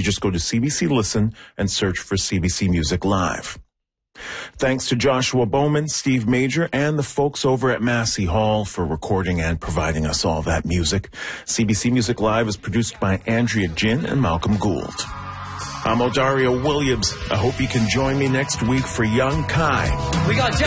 You just go to CBC Listen and search for CBC Music Live. Thanks to Joshua Bowman, Steve Major, and the folks over at Massey Hall for recording and providing us all that music. CBC Music Live is produced by Andrea Jin and Malcolm Gould. I'm Odario Williams. I hope you can join me next week for Young Kai. We got